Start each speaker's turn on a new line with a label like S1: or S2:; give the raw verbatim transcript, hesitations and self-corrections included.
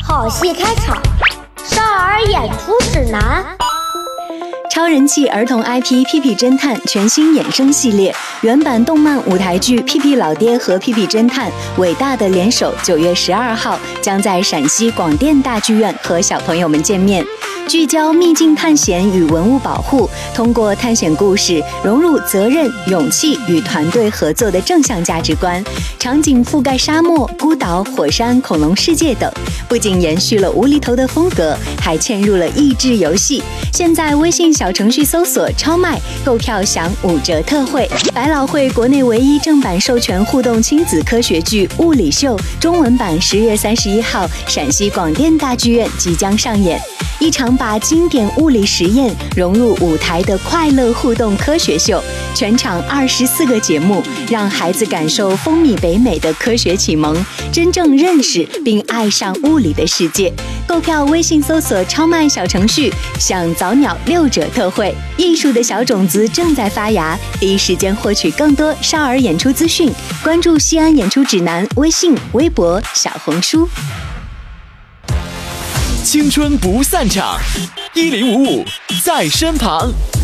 S1: 好戏开场，少儿演出指南。
S2: 超人气儿童 I P《屁屁侦探》全新衍生系列，原版动漫舞台剧《屁屁老爹和屁屁侦探：伟大的联手》九月十二号将在陕西广电大剧院和小朋友们见面。聚焦秘境探险与文物保护，通过探险故事融入责任、勇气与团队合作的正向价值观，场景覆盖沙漠、孤岛、火山、恐龙世界等，不仅延续了无厘头的风格，还嵌入了益智游戏。现在微信小程序搜索超卖，购票享五折特惠。百老汇国内唯一正版授权互动亲子科学剧《物理秀》中文版十月三十一号陕西广电大剧院即将上演。一场把经典物理实验融入舞台的快乐互动科学秀，全场二十四个节目，让孩子感受风靡北美的科学启蒙，真正认识并爱上物理的世界。购票微信搜索超卖小程序，享早鸟六折特惠。艺术的小种子正在发芽，第一时间获取更多少儿演出资讯，关注西安演出指南微信、微博、小红书。
S3: 青春不散场，一零五五在身旁。